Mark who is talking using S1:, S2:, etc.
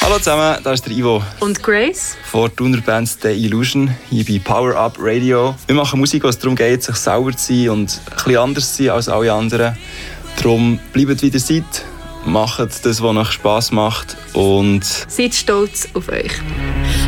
S1: Hallo zusammen, da ist der Ivo.
S2: Und Grace.
S1: Von der Thuner Band The Illusion, hier bei Power Up Radio. Wir machen Musik, wo es darum geht, sich selber zu sein und ein bisschen anders zu sein als alle anderen. Darum bleibt wie ihr seid, macht das, was euch Spass macht und
S2: seid stolz auf euch.